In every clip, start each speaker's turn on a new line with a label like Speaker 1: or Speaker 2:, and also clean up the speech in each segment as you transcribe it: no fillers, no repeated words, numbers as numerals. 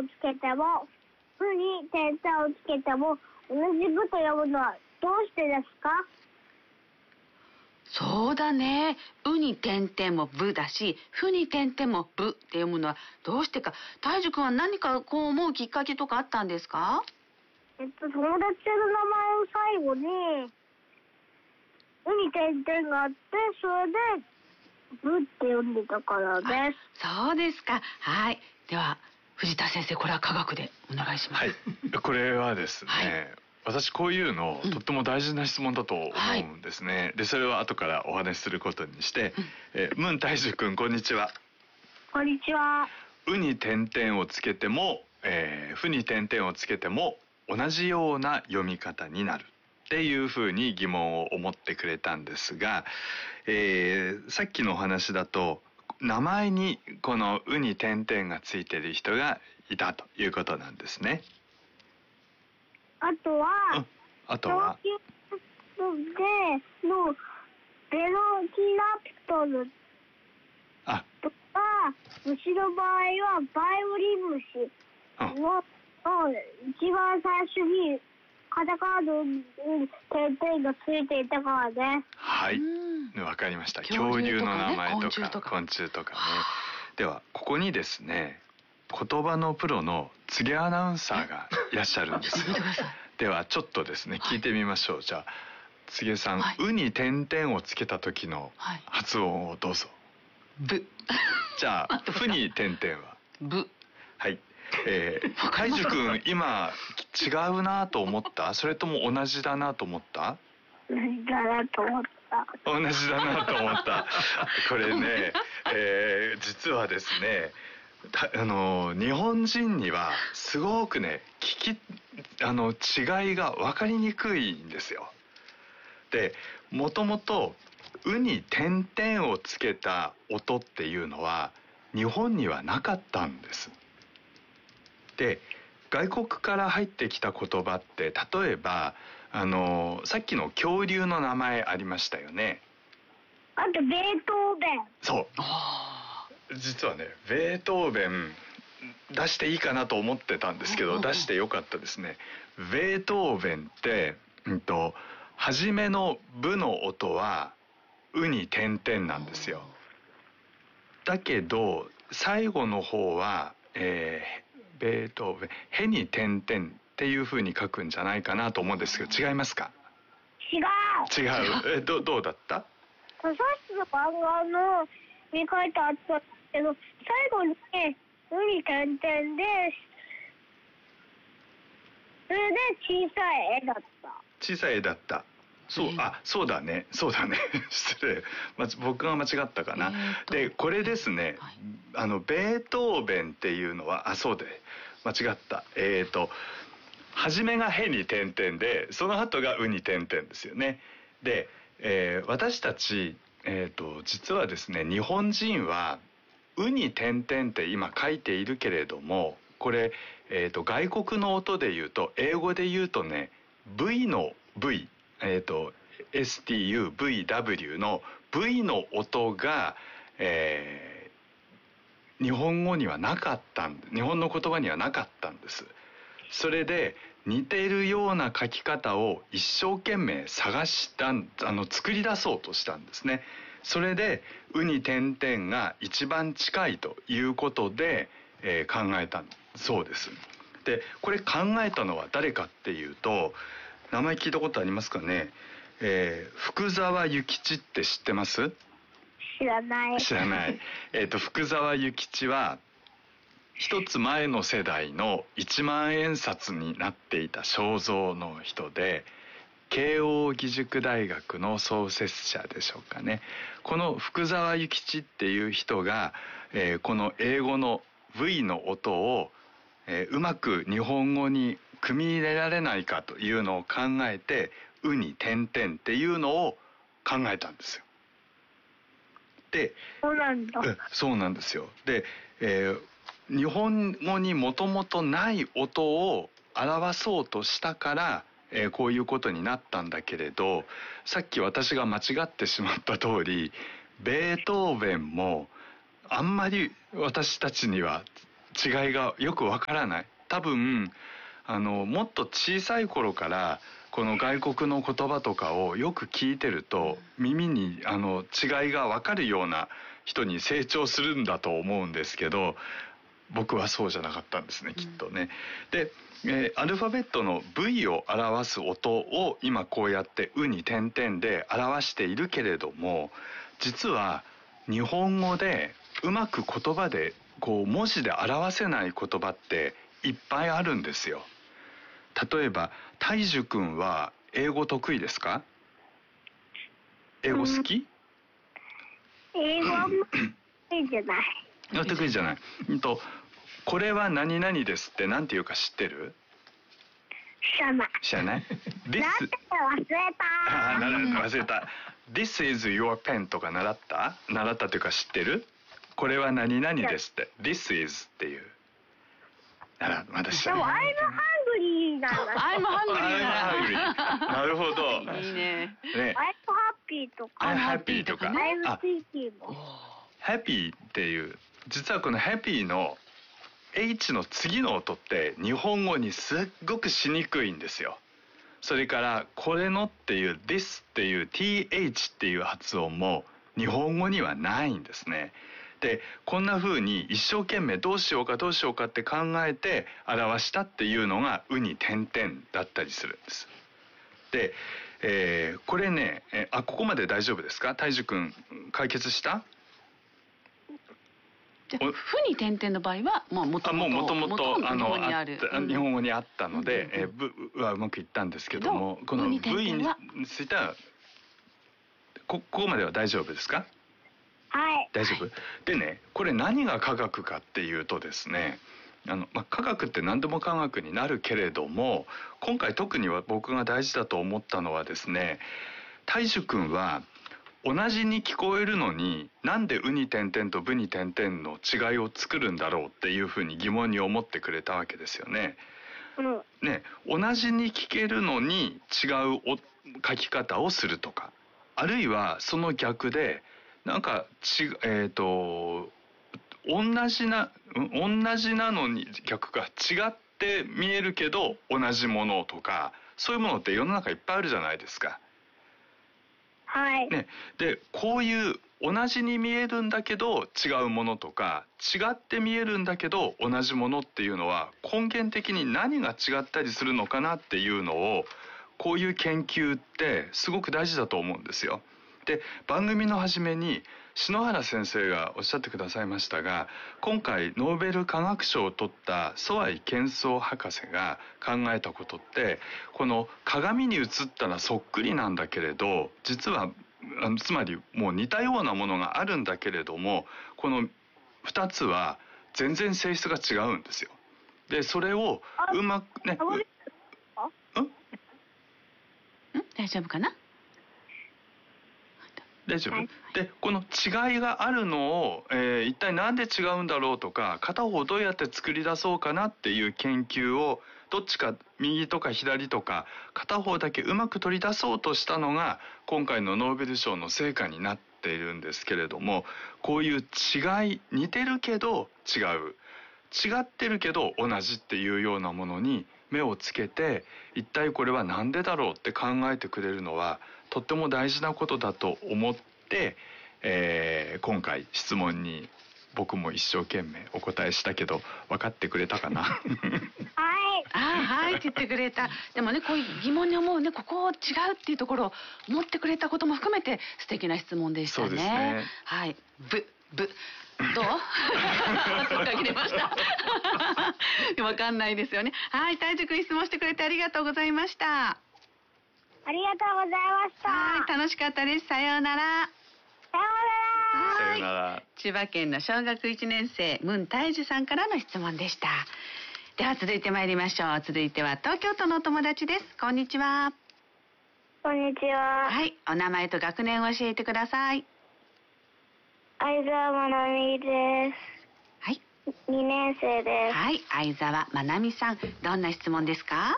Speaker 1: をつけても、ふに点々をつけても、同じ部と読むのはどうしてですか？
Speaker 2: そうだね。うに点々もぶだし、ふに点々もぶって読むのはどうしてか。大樹くんは何かこう思うきっかけとかあったんですか？
Speaker 1: 友達の名前を最後に、うに点々があって、それで、ぶって読んでたからです。
Speaker 2: そうですか。はい。では、藤田先生、これは科学でお願いします。
Speaker 3: はい。これはですね、はい、私こういうの、とっても大事な質問だと思うんですね。はい、で、それは後からお話しすることにして、ムン大樹くん、こんにちは。
Speaker 1: こんにちは。
Speaker 3: うに点々をつけても、ふに点々をつけても同じような読み方になるっていうふうに疑問を思ってくれたんですが、さっきのお話だと名前にこのうに点々がついている人がいたということなんですね。
Speaker 1: あとは、
Speaker 3: の
Speaker 1: ベロキラプトルとか、虫の場合はバイオリン虫の一番最初にカタカナの点々がついていたからね。
Speaker 3: はい、わかりました。恐竜の名前とか昆虫とかね。ではここにですね、言葉のプロの柘植アナウンサーがいらっしゃるんですよ。ではちょっとですね、聞いてみましょう。じゃあ柘植さん、うに点々をつけた時の発音をどうぞ。
Speaker 2: ぶ。
Speaker 3: じゃあふに点々は
Speaker 2: ぶ。
Speaker 3: はい。大樹くん、今違うなと思った？それとも同じだなと思った？
Speaker 1: 同じだなと思った。
Speaker 3: 同じだなと思った。これね、実はですね、日本人にはすごくね、違いが分かりにくいんですよ。で、もともとうに点々をつけた音っていうのは日本にはなかったんです。で、外国から入ってきた言葉って例えばさっきの恐竜の名前ありましたよね。
Speaker 1: あとベートーベン。
Speaker 3: そう。実はね、ベートーベン出していいかなと思ってたんですけど、出してよかったですね。ベートーベンって初めのブの音はうに点々なんですよ。だけど最後の方は、ベートーベンへに点々っていう風に書くんじゃないかなと思うんですけど、違いますか？違う。どうだった？
Speaker 1: さっきの漫画の見書いてあったけど、最後にうに点々で、それで小さい絵だった。
Speaker 3: 小さい絵だった。そう、そうだね。失礼。僕が間違ったかな。で、これですね、ベートーベンっていうのは、そうで、間違った。初めがへに点々で、その後がうに点々ですよね。で、私たち、実はですね、日本人はうに点々って今書いているけれども、これ、外国の音で言うと、英語で言うとね、V の V、STUVW の V の音が、日本語にはなかった日本の言葉にはなかったんです。それで似ているような書き方を一生懸命探した作り出そうとしたんですね。それでうに点々が一番近いということで、考えたそうです。で、これ考えたのは誰かっていうと、名前聞いたことありますかね？福沢諭吉って知ってます？
Speaker 1: 知らない。
Speaker 3: 福沢諭吉は一つ前の世代の1万円札になっていた肖像の人で、慶應義塾大学の創設者でしょうかね。この福沢諭吉っていう人が、この英語の V の音を、うまく日本語に組み入れられないかというのを考えて、うに点々っていうのを考えたんですよ。で、
Speaker 1: そうなんだ。
Speaker 3: そうなんですよ。で、日本語にもともとない音を表そうとしたから、こういうことになったんだけれど、さっき私が間違ってしまった通り、ベートーベンもあんまり私たちには違いがよくわからない。多分もっと小さい頃からこの外国の言葉とかをよく聞いてると耳に違いがわかるような人に成長するんだと思うんですけど、僕はそうじゃなかったんですね、きっとね。で、アルファベットの V を表す音を今こうやって「う」に点々で表しているけれども、実は日本語でうまく言葉でこう文字で表せない言葉っていっぱいあるんですよ。例えば大樹くんは英語得意ですか？英語好き？
Speaker 1: 英語は得意じゃない。
Speaker 3: 得意じゃない。これは何々ですってなんていうか知ってる？
Speaker 1: 知らない。
Speaker 3: 知らない？ This
Speaker 1: なんて忘れた。
Speaker 3: 忘れた。This is your pen とか習ったというか知ってる？これは何々ですって。This is っていう。まだ知らない。
Speaker 1: でもI'm hungryなんだ。
Speaker 2: I'm hungry
Speaker 3: なるほど。
Speaker 2: いいね。
Speaker 3: ね。
Speaker 1: I'm happy とか。
Speaker 3: I'm happy とか。
Speaker 1: I'm thinking も。
Speaker 3: happy っていう実はこの happy の H の次の音って日本語にすっごくしにくいんですよ。それからこれのっていう this っていう th っていう発音も日本語にはないんですね。でこんな風に一生懸命どうしようかって考えて表したっていうのがうに点々だったりするんです。で、これね、ここまで大丈夫ですか？大樹くん解決した？
Speaker 2: ふに点々の場合はもともと日
Speaker 3: 本語にあったので、ぶはうまくいったんですけども、この V についてはここまでは大丈夫ですか？
Speaker 1: はい。
Speaker 3: 大丈夫。でね、これ何が科学かっていうとですね、科学って何でも科学になるけれども、今回特に僕が大事だと思ったのはですね、大樹くんは同じに聞こえるのになんでうに点々とぶに点々の違いを作るんだろうっていうふうに疑問に思ってくれたわけですよね。ね、同じに聞けるのに違う書き方をするとか、あるいはその逆でなんか同じなのに逆か違って見えるけど同じものとか、そういうものって世の中いっぱいあるじゃないですか。
Speaker 1: はい
Speaker 3: ね、でこういう同じに見えるんだけど違うものとか、違って見えるんだけど同じものっていうのは根源的に何が違ったりするのかなっていうのを、こういう研究ってすごく大事だと思うんですよ。で番組の初めに篠原先生がおっしゃってくださいましたが、今回ノーベル化学賞を取ったソワイケンソウ博士が考えたことって、この鏡に映ったらそっくりなんだけれど、実はつまりもう似たようなものがあるんだけれども、この2つは全然性質が違うんですよ。でそれをうまくね、
Speaker 2: 大丈夫かな？
Speaker 3: 大丈夫？でこの違いがあるのを、一体何で違うんだろうとか、片方どうやって作り出そうかなっていう研究を、どっちか右とか左とか片方だけうまく取り出そうとしたのが今回のノーベル賞の成果になっているんですけれども、こういう違い、似てるけど違う、違ってるけど同じっていうようなものに目をつけて、一体これは何でだろうって考えてくれるのはとっても大事なことだと思って、今回質問に僕も一生懸命お答えしたけど、分かってくれたかな？はい
Speaker 2: はいって言ってくれた。でもね、こういう疑問に思うね、ここ違うっていうところを思ってくれたことも含めて素敵な質問でしたね。
Speaker 3: そうですね。
Speaker 2: はい。どう？切れました。わかんないですよね。はい、大樹くん質問してくれてありがとうございました。
Speaker 1: ありがとうございました。
Speaker 2: はい、楽しかったです。さようなら。
Speaker 3: さようなら。
Speaker 2: 千葉県の小学1年生ムン大樹さんからの質問でした。では続いて参りましょう。続いては東京都のお友達です。こんにちは。
Speaker 1: こんにちは。
Speaker 2: はい、お名前と学年を教えてください。
Speaker 1: 相沢まなみです。
Speaker 2: はい。
Speaker 1: 2年生です。
Speaker 2: はい、相沢まなみさん、どんな質問ですか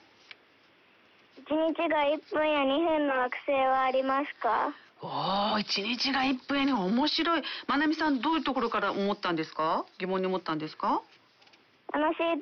Speaker 1: ？1日が1分や2分の惑星はありますか？
Speaker 2: おー、1日が1分や2分、面白い。まなみさん、どういうところから思ったんですか？疑問に思ったんですか？
Speaker 1: 楽しい